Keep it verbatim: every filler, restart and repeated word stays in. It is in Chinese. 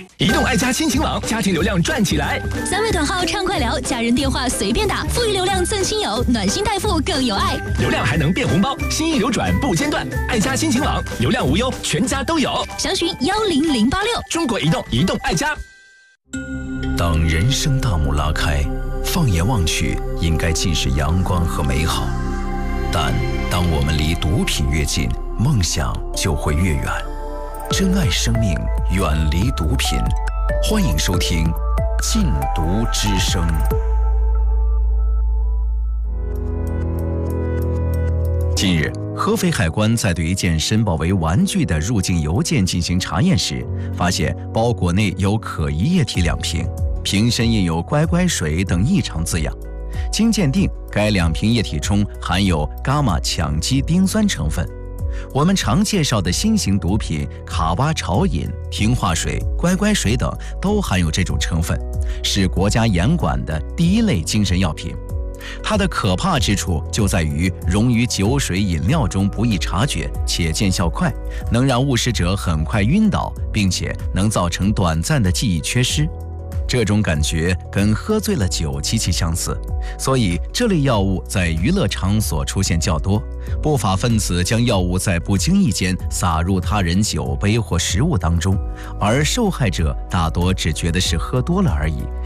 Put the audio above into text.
移动爱家亲情网，家庭流量赚起来。 三位短号畅快聊，家人电话随便打，富裕流量赠亲友，暖心代付更有爱。 流量还能变红包，心意流转不间断。爱家亲情网，流量无忧，全家都有。 详询幺零零八六。 中国移动，移动爱家。 当人生大幕拉开，放眼望去，应该尽是阳光和美好。但当我们离毒品越近，梦想就会越远。珍爱生命，远离毒品。欢迎收听《禁毒之声》。近日，合肥海关在对一件申报为玩具的入境邮件进行查验时，发现包裹内有可疑液体两瓶，瓶身印有乖乖水等异常字样。经鉴定，该两瓶液体中含有伽马羟基丁酸成分。我们常介绍的新型毒品卡巴潮饮、听话水、乖乖水等都含有这种成分，是国家严管的第一类精神药品。它的可怕之处就在于溶于酒水饮料中不易察觉，且见效快，能让误食者很快晕倒，并且能造成短暂的记忆缺失。这种感觉跟喝醉了酒极其相似，所以这类药物在娱乐场所出现较多。不法分子将药物在不经意间撒入他人酒杯或食物当中，而受害者大多只觉得是喝多了而已，